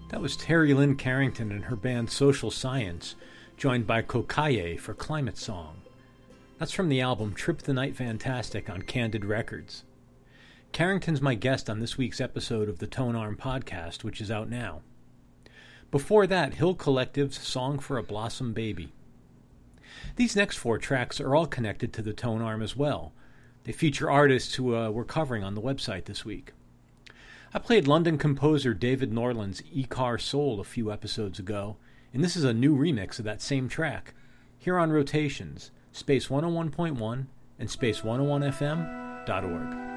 That was Terry Lynn Carrington and her band Social Science, joined by Kokaye for Climate Song. That's from the album Trip the Night Fantastic on Candid Records. Carrington's my guest on this week's episode of the Tone Arm Podcast, which is out now. Before that, Hill Collective's Song for a Blossom Baby. These next four tracks are all connected to the Tone Arm as well. They feature artists who we're covering on the website this week. I played London composer David Norland's E-Car Soul a few episodes ago, and this is a new remix of that same track, here on Rotations, Space 101.1 and Space101fm.org.